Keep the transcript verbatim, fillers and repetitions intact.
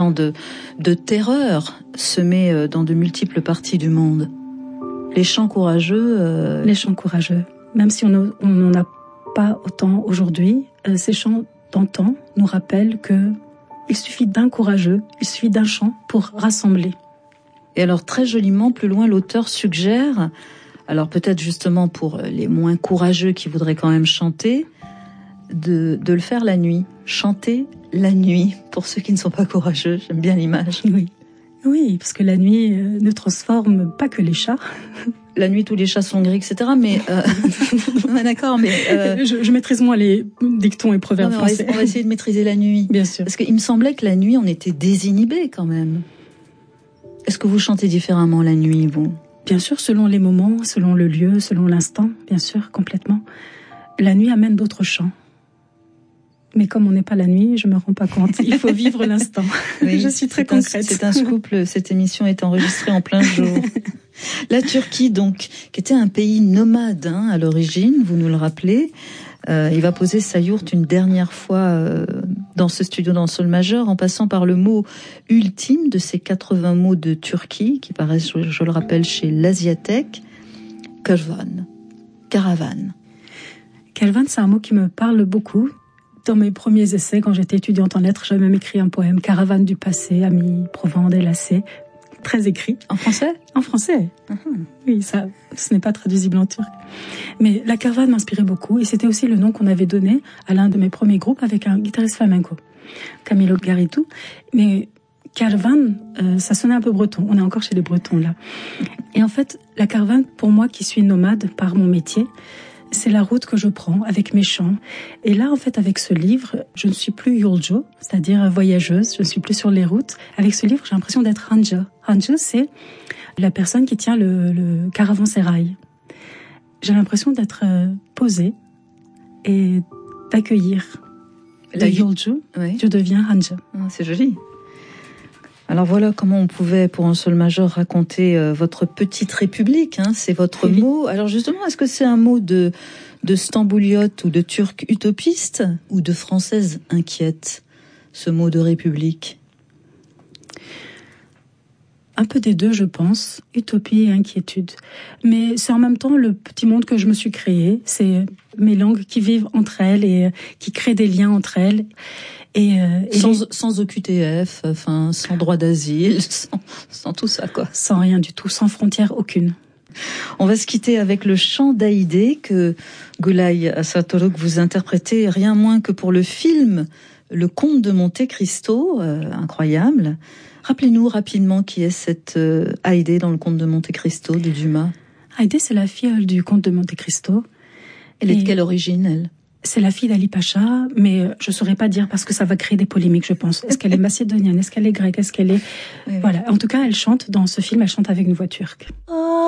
temps de, de terreur semée dans de multiples parties du monde. Les chants courageux... Euh... Les chants courageux. Même si on n'en a pas autant aujourd'hui, euh, ces chants d'antan nous rappellent que il suffit d'un courageux, il suffit d'un chant pour rassembler. Et alors très joliment, plus loin, l'auteur suggère, alors peut-être justement pour les moins courageux qui voudraient quand même chanter, de, de le faire la nuit. Chanter la nuit, pour ceux qui ne sont pas courageux. J'aime bien l'image. Oui, oui, parce que la nuit euh, ne transforme pas que les chats. La nuit, tous les chats sont gris, et cetera. Mais euh... d'accord, mais euh... je, je maîtrise moins les dictons et proverbes non, français. On va essayer de maîtriser la nuit, bien sûr. Parce qu'il me semblait que la nuit, on était désinhibés quand même. Est-ce que vous chantez différemment la nuit, vous ? Bien sûr, selon les moments, selon le lieu, selon l'instant, bien sûr, complètement. La nuit amène d'autres chants. Mais comme on n'est pas la nuit, je me rends pas compte. Il faut vivre l'instant. Oui, je suis très c'est concrète. Un, c'est un scoop. Cette émission est enregistrée en plein jour. La Turquie, donc, qui était un pays nomade hein, à l'origine, vous nous le rappelez. Euh, il va poser sa yourte une dernière fois euh, dans ce studio dans le sol majeur, en passant par le mot ultime de ces quatre-vingts mots de Turquie qui paraissent, je, je le rappelle, chez l'Asiatech, Kervan, caravane. Kervan, c'est un mot qui me parle beaucoup. Dans mes premiers essais, quand j'étais étudiante en lettres, j'avais même écrit un poème, Caravane du passé, amis, provents, délacés. Très écrit. En français ? En français. Uh-huh. Oui, ça, ce n'est pas traduisible en turc. Mais la caravane m'inspirait beaucoup et c'était aussi le nom qu'on avait donné à l'un de mes premiers groupes avec un guitariste flamenco, Camilo Garitu. Mais caravane, euh, ça sonnait un peu breton. On est encore chez les Bretons là. Et en fait, la caravane, pour moi qui suis nomade par mon métier, c'est la route que je prends avec mes chants. Et là, en fait, avec ce livre, je ne suis plus yolcu, c'est-à-dire voyageuse, je ne suis plus sur les routes. Avec ce livre, j'ai l'impression d'être hancı. Hancı, c'est la personne qui tient le, le caravansérail. J'ai l'impression d'être euh, posée et d'accueillir. De yolcu, oui. Je deviens hancı. Ah, c'est joli. Alors voilà comment on pouvait, pour un sol majeur, raconter euh, votre petite république. Hein, c'est votre oui. mot. Alors justement, est-ce que c'est un mot de, de stambouliote ou de turc utopiste ou de française inquiète, ce mot de république ? Un peu des deux, je pense. Utopie et inquiétude. Mais c'est en même temps le petit monde que je me suis créé. C'est mes langues qui vivent entre elles et qui créent des liens entre elles. Et, euh, et sans, les... sans O Q T F, enfin, sans droit d'asile, sans, sans tout ça, quoi. Sans rien du tout, sans frontière aucune. On va se quitter avec le chant d'Haïdé que Gülay Asatoluk vous interprétez rien moins que pour le film Le Comte de Monte Cristo, euh, incroyable. Rappelez-nous rapidement qui est cette euh, Haïdé dans Le Comte de Monte Cristo de Dumas. Haïdé, c'est la fille du Comte de Monte Cristo. Elle et... est de quelle origine, elle ? C'est la fille d'Ali Pacha, mais je saurais pas dire parce que ça va créer des polémiques, je pense. Est-ce qu'elle est macédonienne? Est-ce qu'elle est grecque? Est-ce qu'elle est... Oui, voilà. En tout cas, elle chante dans ce film, elle chante avec une voix turque. Oh.